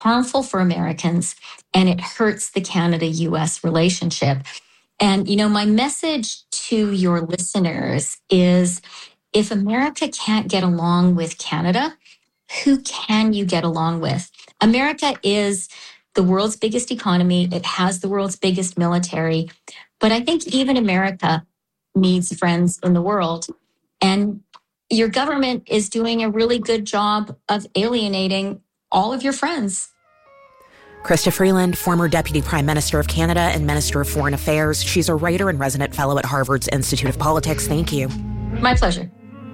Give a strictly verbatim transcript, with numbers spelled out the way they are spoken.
harmful for Americans, and it hurts the Canada-U S relationship. And, you know, my message to your listeners is if America can't get along with Canada, who can you get along with? America is the world's biggest economy. It has the world's biggest military. But I think even America needs friends in the world. And your government is doing a really good job of alienating all of your friends. Chrystia Freeland, former Deputy Prime Minister of Canada and Minister of Foreign Affairs. She's a writer and resident fellow at Harvard's Institute of Politics. Thank you. My pleasure.